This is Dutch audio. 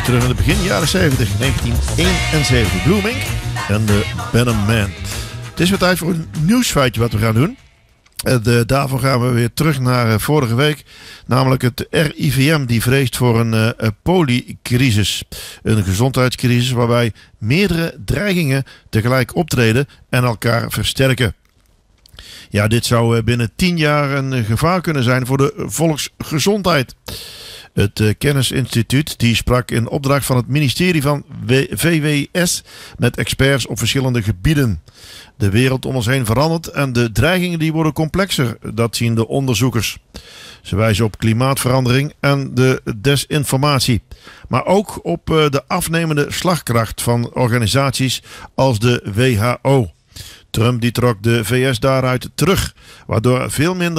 terug in het begin jaren 70, 1971. Blooming en de Better Man. Het is weer tijd voor een nieuwsfeitje wat we gaan doen. Daarvoor gaan we weer terug naar vorige week. Namelijk het RIVM die vreest voor een polycrisis. Een gezondheidscrisis waarbij meerdere dreigingen tegelijk optreden en elkaar versterken. Ja, dit zou binnen 10 jaar een gevaar kunnen zijn voor de volksgezondheid. Het Kennisinstituut die sprak in opdracht van het ministerie van VWS met experts op verschillende gebieden. De wereld om ons heen verandert en de dreigingen die worden complexer, dat zien de onderzoekers. Ze wijzen op klimaatverandering en de desinformatie. Maar ook op de afnemende slagkracht van organisaties als de WHO. Trump die trok de VS daaruit terug, waardoor veel minder